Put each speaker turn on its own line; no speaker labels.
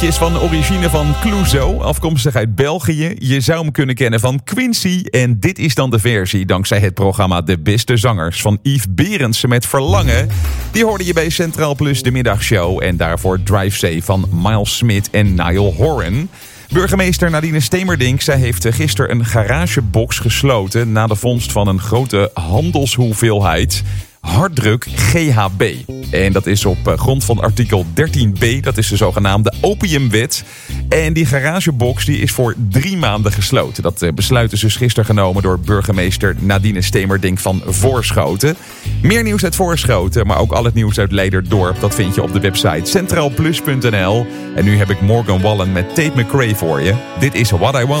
Is van de origine van Clouseau, afkomstig uit België. Je zou hem kunnen kennen van Quincy. En dit is dan de versie dankzij het programma De Beste Zangers van Yves Berendsen met Verlangen. Die hoorde je bij Centraal Plus de middagshow. En daarvoor Drive Safe van Miles Smith en Niall Horan. Burgemeester Nadine Stemerdink, zij heeft gisteren een garagebox gesloten na de vondst van een grote handelshoeveelheid harddruk GHB. En dat is op grond van artikel 13b, dat is de zogenaamde opiumwet. En die garagebox die is voor 3 maanden gesloten. Dat besluit is dus gisteren genomen door burgemeester Nadine Stemerdink van Voorschoten. Meer nieuws uit Voorschoten, maar ook al het nieuws uit Leiderdorp, dat vind je op de website centraalplus.nl. En nu heb ik Morgan Wallen met Tate McRae voor je. Dit is What I Want.